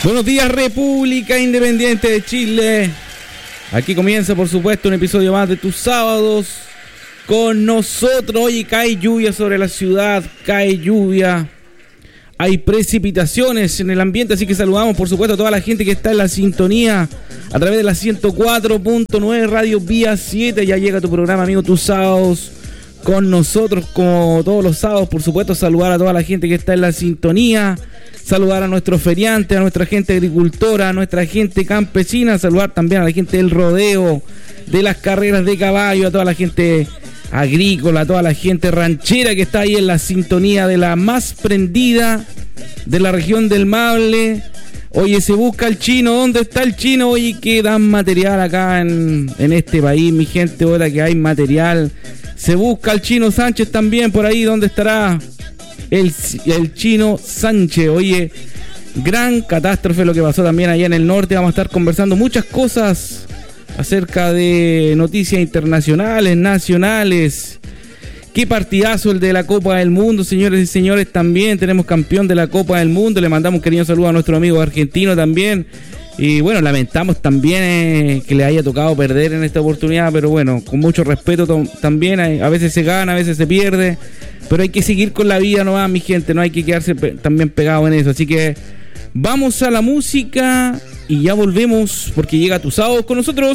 Buenos días, República Independiente de Chile. Aquí comienza, por supuesto, un episodio más de tus sábados con nosotros. Oye, cae lluvia sobre la ciudad, cae lluvia. Hay precipitaciones en el ambiente, así que saludamos, por supuesto, a toda la gente que está en la sintonía a través de la 104.9 Radio Vía 7. Ya llega tu programa, amigo, tus sábados con nosotros, como todos los sábados, por supuesto, saludar a toda la gente que está en la sintonía, saludar a nuestros feriantes, a nuestra gente agricultora, a nuestra gente campesina, saludar también a la gente del rodeo, de las carreras de caballo, a toda la gente agrícola, a toda la gente ranchera que está ahí en la sintonía de la más prendida de la región del Maule. Oye, se busca el chino, ¿dónde está el chino? Oye, que dan material acá en este país, mi gente, ahora que hay material. Se busca el Chino Sánchez también por ahí, ¿dónde estará el Chino Sánchez? Oye, gran catástrofe lo que pasó también allá en el norte. Vamos a estar conversando muchas cosas acerca de noticias internacionales, nacionales. Qué partidazo el de la Copa del Mundo, señores y señores. También tenemos campeón de la Copa del Mundo. Le mandamos un cariñoso saludo a nuestro amigo argentino también. Y bueno, lamentamos también que le haya tocado perder en esta oportunidad, pero bueno, con mucho respeto también. A veces se gana, a veces se pierde, pero hay que seguir con la vida nomás, mi gente. No hay que quedarse también pegado en eso. Así que vamos a la música y ya volvemos, porque llega Tu Sábado con nosotros.